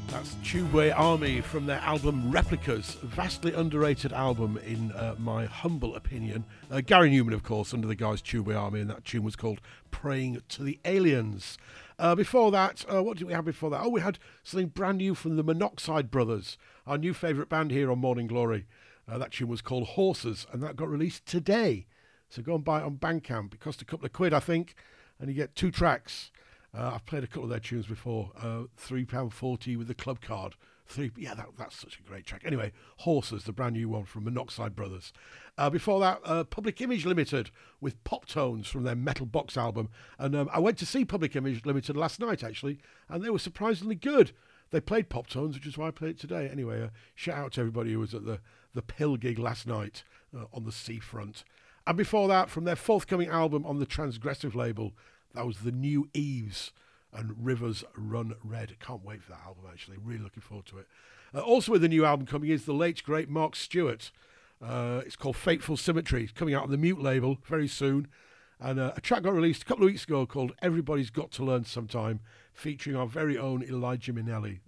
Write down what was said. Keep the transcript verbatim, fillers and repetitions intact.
That's Tubeway Army from their album Replicas, a vastly underrated album in uh, my humble opinion. Uh, Gary Newman, of course, under the guise Tubeway Army, and that tune was called Praying to the Aliens. Uh, before that, uh, what did we have before that? Oh, we had something brand new from the Monoxide Brothers, our new favourite band here on Morning Glory. Uh, that tune was called Horses, and that got released today. So go and buy it on Bandcamp. It cost a couple of quid, I think, and you get two tracks. Uh, I've played a couple of their tunes before. Uh, three pounds forty with the club card. Three, yeah, that, that's such a great track. Anyway, Horses, the brand new one from Monoxide Brothers. Uh, before that, uh, Public Image Limited with Pop Tones from their Metal Box album. And um, I went to see Public Image Limited last night, actually, and they were surprisingly good. They played Pop Tones, which is why I played it today. Anyway, uh, shout out to everybody who was at the, the Pill gig last night uh, on the seafront. And before that, from their forthcoming album on the Transgressive label, that was The New Eves and Rivers Run Red. Can't wait for that album, actually. Really looking forward to it. Uh, also with the new album coming is the late, great Mark Stewart. Uh, it's called Fateful Symmetry. It's coming out on the Mute label very soon. And uh, a track got released a couple of weeks ago called Everybody's Got to Learn Sometime, featuring our very own Elijah Minnelli.